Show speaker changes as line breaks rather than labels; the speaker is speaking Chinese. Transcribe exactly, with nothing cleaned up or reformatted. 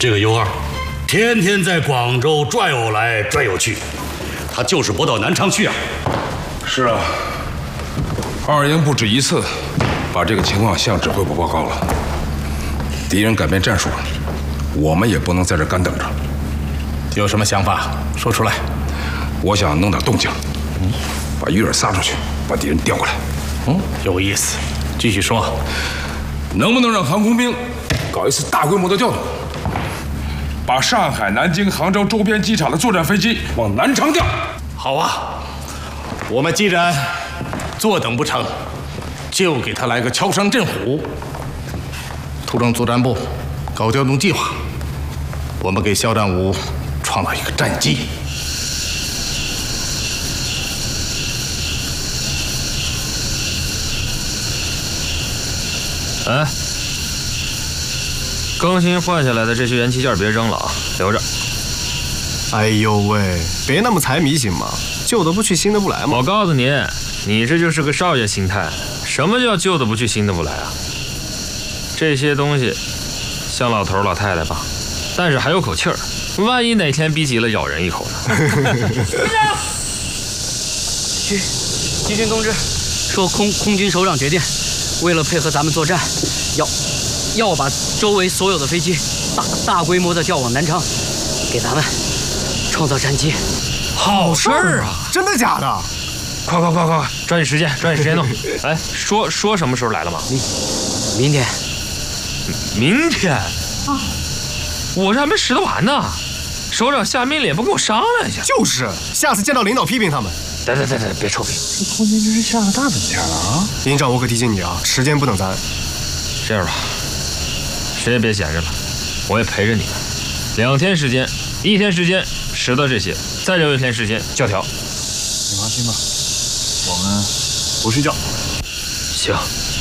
这个尤二，天天在广州转悠来转悠去，他就是不到南昌去啊。
是啊，二营不止一次把这个情况向指挥部报告了。敌人改变战术，我们也不能在这干等着。
有什么想法说出来？
我想弄点动静，把鱼饵撒出去，把敌人调过来。
嗯，有意思。继续说，
能不能让航空兵搞一次大规模的调动，把上海、南京、杭州周边机场的作战飞机往南昌调？
好啊，我们既然坐等不成，就给他来个敲山震虎。土政作战部搞调动计划，我们给肖战武创造一个战机。
哎，更新换下来的这些元器件别扔了啊，留着。
哎呦喂，别那么财迷行吗？旧的不去，新的不来嘛。
我告诉你，你这就是个少爷心态。什么叫旧的不去，新的不来啊？这些东西像老头老太太吧，但是还有口气儿，万一哪天逼急了咬人一口呢？
军集训通知说，空空军首长决定，为了配合咱们作战，要要把周围所有的飞机大大规模的调往南昌，给咱们创造战机。
好事儿啊！
真的假的？
快快快快，抓紧时间，抓紧时间弄！哎，说说什么时候来了吗？
明明天。
明天啊，我这还没使得完呢。首长下命令也不跟我商量一下。
就是，下次见到领导批评他们。
对对对对，别臭屁！
这空军真是下了大本钱了啊！
营长，我可提醒你啊，时间不等咱。
这样吧，谁也别闲着了，我也陪着你们。两天时间，一天时间拾到这些，再留一天时间教条。
你放心吧，我们不睡觉。
行。